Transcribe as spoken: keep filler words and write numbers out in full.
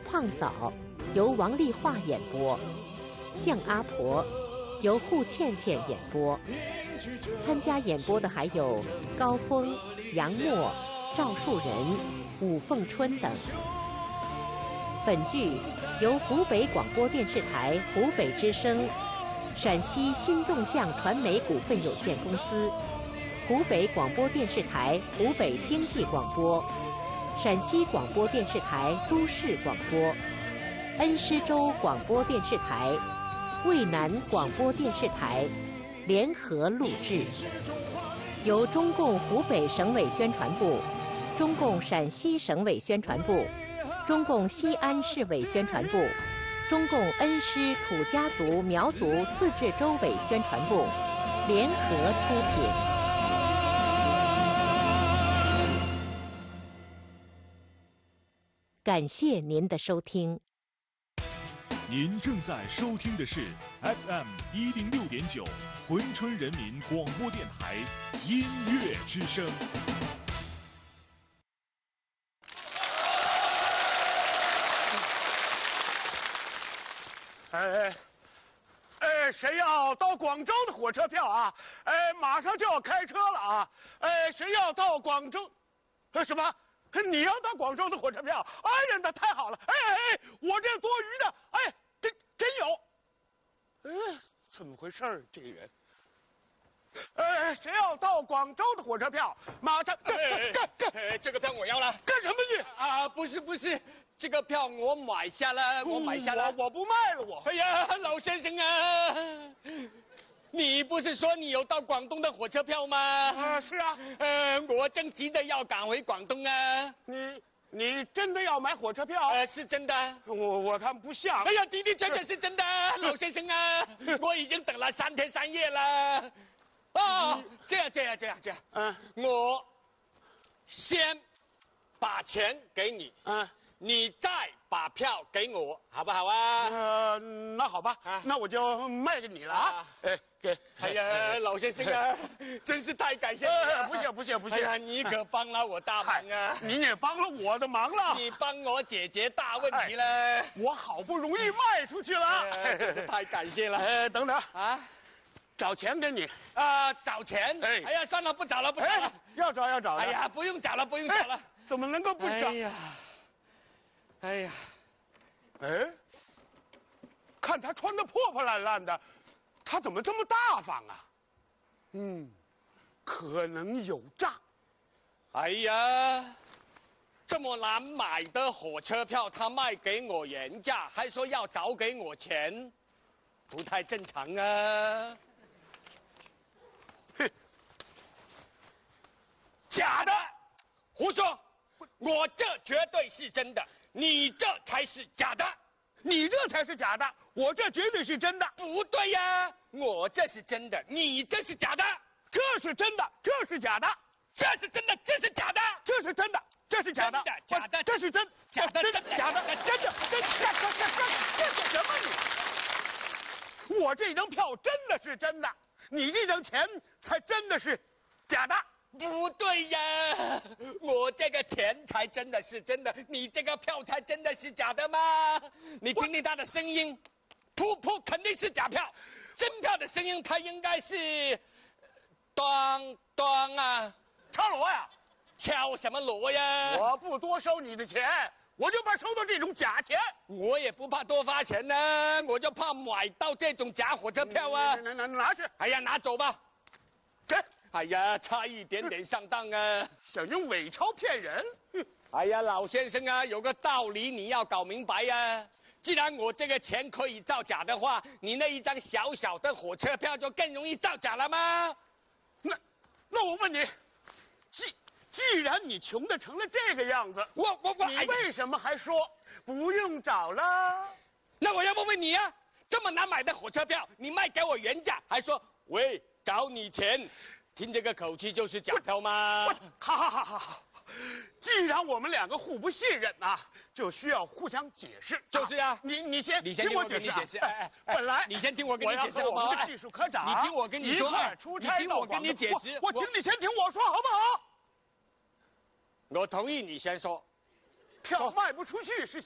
胖嫂由王丽华演播，向阿婆由户倩倩演播。参加演播的还有高峰、杨默、赵树人、武凤春等。本剧由湖北广播电视台湖北之声、陕西新动向传媒股份有限公司、湖北广播电视台湖北经济广播、陕西广播电视台都市广播、恩施州广播电视台、渭南广播电视台联合录制，由中共湖北省委宣传部、中共陕西省委宣传部、中共西安市委宣传部、中共恩施土家族苗族自治州委宣传部联合出品。感谢您的收听。 您正在收听的是 F M 一零六点九珲春人民广播电台音乐之声。 哎，哎，谁要到广州的火车票啊？哎，马上就要开车了啊！哎，谁要到广州？呃，什么？你要到广州的火车票？哎呀，那太好了！哎哎哎，我这多余的，哎，真真有。哎，怎么回事儿？这人。呃，谁要到广州的火车票？马上干干干干！ 哎，这个票我要了。 干什么你？ 啊，不是不是，这个票我买下了，我买下了。 我我不卖了，我。 哎呀，老先生啊，你不是说你有到广东的火车票吗？ 啊，是啊。 呃，我正急着要赶回广东啊。 你你真的要买火车票？ 呃，是真的。 我我看不像。 哎呀，的的确确是真的，老先生啊，我已经等了三天三夜了。哦，这样这样这样这样，嗯，我先把钱给你，嗯，你再把票给我，好不好啊？ 呃，那好吧，啊、那我就卖给你了啊！哎，给， 哎呀，老先生啊，真是太感谢你了！ 呃、不谢不谢不谢！ 哎呀，你可帮了我大忙啊！ 您也帮了我的忙了， 你帮我解决大问题了。哎、 我好不容易卖出去了， 哎、真是太感谢了。 哎，等等啊！找钱给你啊！找钱！哎，哎呀，算了，不找了，不找了。 要找要找。 哎呀，不用找了，不用找了。 怎么能够不找？ 哎呀，哎呀， 哎，看他穿的破破烂烂的，他怎么这么大方啊？嗯，可能有诈。 哎呀，这么难买的火车票，他卖给我原价，还说要找给我钱，不太正常啊！ 哼， 假的，胡说！我这绝对是真的，你这才是假的， 你这才是假的，我这绝对是真的。 不对呀，我这是真的，你这是假的， 这是真的，这是假的， 这是真的，这是假的， 这是真的，这是假的， 假的， 这是真， 假的，真的， 假的，真的，真的，这这这这这什么你？我这张票真的是真的，你这张钱才真的是假的。 不对呀，我这个钱才真的是真的，你这个票才真的是假的吗？你听听他的声音，噗噗肯定是假票，真票的声音它应该是当当啊， 敲锣呀， 敲什么锣呀？ 我不多收你的钱，我就怕收到这种假钱。 我也不怕多发钱呢，我就怕买到这种假火车票啊！ 拿拿拿去！ 哎呀，拿走吧， 给。 哎呀，差一点点上当啊！ 想用伪钞骗人？ 哎呀，老先生啊，有个道理你要搞明白呀、啊。既然我这个钱可以造假的话，你那一张小小的火车票就更容易造假了吗？ 那，那我问你，既既然你穷的成了这个样子， 我我我， 你为什么还说不用找了？ 那我要问问你啊，这么难买的火车票，你卖给我原价，还说喂找你钱。听这个口气就是假票吗？ 好好好好好，既然我们两个互不信任啊，就需要互相解释。 就是啊， 你你先， 你先听我解释、啊。 解释。哎哎， 本来你先听我跟你解释好不好？ 我们的技术科长， 你听我跟你说， 出差你听我跟你解释。 我, 我请你先听我说好不好？ 我同意你先说。 票卖不出去是